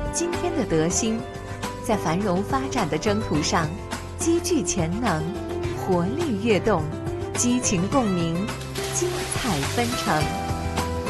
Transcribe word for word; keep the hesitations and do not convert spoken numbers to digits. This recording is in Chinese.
今天的德兴，在繁荣发展的征途上，积聚潜能，活力跃动，激情共鸣，精彩纷呈。